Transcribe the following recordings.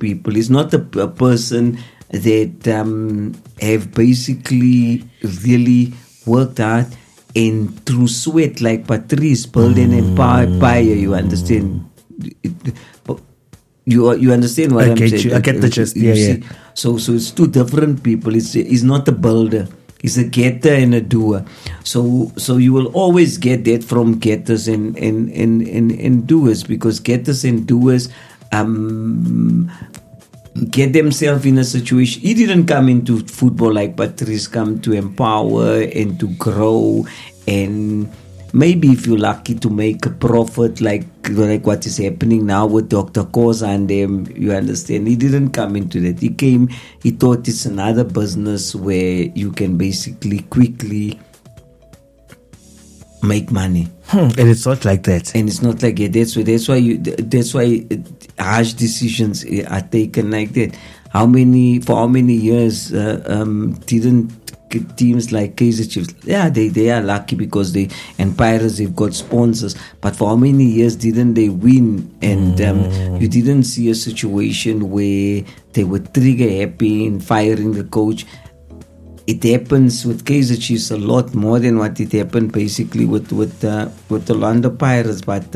people. He's not a person that have basically really worked hard and through sweat like Patrice build an empire. You understand? You understand what I'm saying? I get the gist. Yeah. So it's two different people. He's not a builder. He's a getter and a doer. So you will always get that from getters and doers, because getters and doers get themselves in a situation. He didn't come into football like Patrice come to empower and to grow, and maybe if you're lucky to make a profit like what is happening now with Dr. Koza and them, you understand. He didn't come into that. He thought it's another business where you can basically quickly make money. And it's not like that. And it's not like that. That's why harsh decisions are taken like that. For how many years didn't teams like Kaizer Chiefs, they are lucky because and Pirates, they've got sponsors, but for how many years didn't they win? And you didn't see a situation where they were trigger happy in firing the coach. It happens with Kaizer Chiefs a lot more than what it happened basically with the Orlando Pirates, but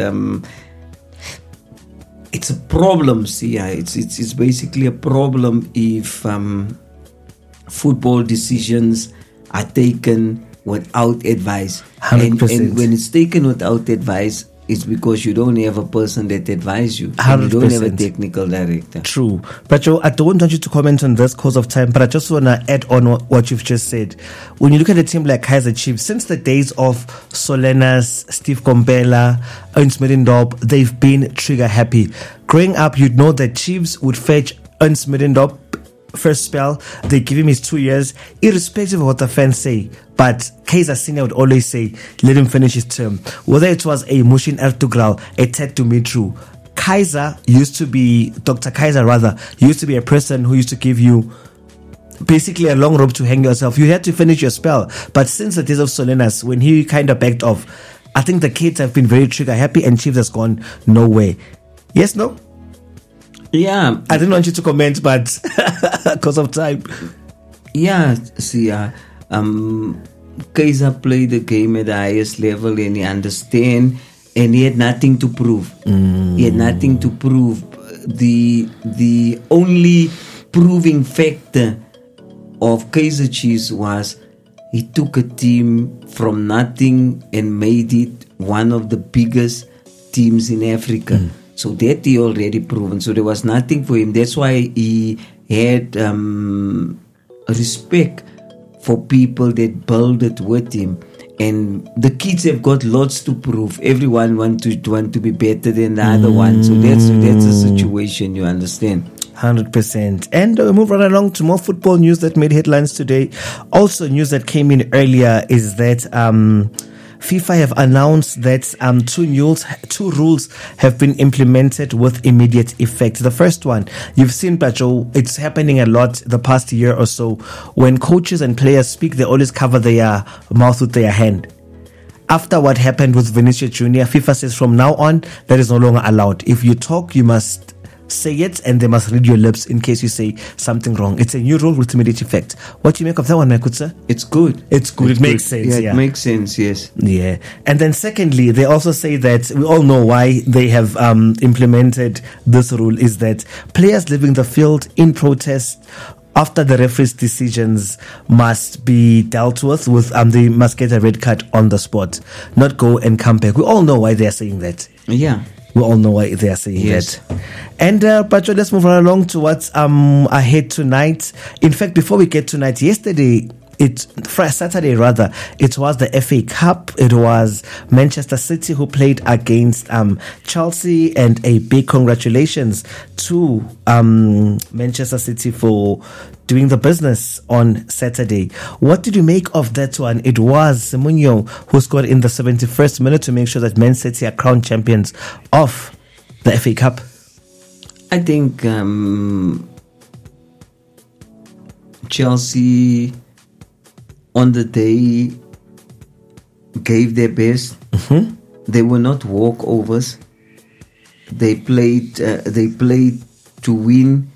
it's a problem. It's basically a problem if football decisions are taken without advice. 100%. And when it's taken without advice, it's because you don't have a person that advises you. 100%. You don't have a technical director. True. But I don't want you to comment on this cause of time, but I just want to add on what you've just said. When you look at a team like Kaizer Chiefs, since the days of Solenas, Steve Komphela, Ernst Middendorp, they've been trigger happy. Growing up, you'd know that Chiefs would fetch Ernst Middendorp first spell, they give him his 2 years, irrespective of what the fans say. But Kaizer Senior would always say, let him finish his term. Whether it was a Mushin Ertugrul, a Ted Dumitru, Dr. Kaizer used to be a person who used to give you basically a long rope to hang yourself. You had to finish your spell. But since the days of Solenas, when he kind of backed off, I think the kids have been very trigger happy and Chiefs has gone nowhere. Yes, no? Yeah. I didn't want you to comment, but because of time. Yeah, see, Kaizer played the game at the highest level and he understand, and he had nothing to prove. He had nothing to prove. The only proving factor of Kaizer Chiefs was he took a team from nothing and made it one of the biggest teams in Africa. So that he already proven. So there was nothing for him. That's why he had respect for people that builded with him. And the kids have got lots to prove. Everyone want to be better than the other one. So that's the situation, you understand. 100%. And we move right along to more football news that made headlines today. Also news that came in earlier is that FIFA have announced that two rules have been implemented with immediate effect. The first one, you've seen, Pacho, it's happening a lot the past year or so. When coaches and players speak, they always cover their mouth with their hand. After what happened with Vinicius Jr., FIFA says from now on, that is no longer allowed. If you talk, you must say it and they must read your lips in case you say something wrong. It's a new rule with immediate effect. What do you make of that one, Makutsa? It's good. It makes sense. Yeah, it makes sense, yes. Yeah. And then secondly, they also say that we all know why they have implemented this rule is that players leaving the field in protest after the referee's decisions must be dealt with they must get a red card on the spot, not go and come back. We all know why they are saying that. Yeah. We all know why they are saying that. And Pacho, let's move right along to what's ahead tonight. In fact, before we get tonight, Saturday, it was the FA Cup. It was Manchester City who played against Chelsea, and a big congratulations to Manchester City for doing the business on Saturday. What did you make of that one? It was Semenyo who scored in the 71st minute to make sure that Man City are crowned champions of the FA Cup. I think Chelsea on the day gave their best. They were not walkovers. They played to win,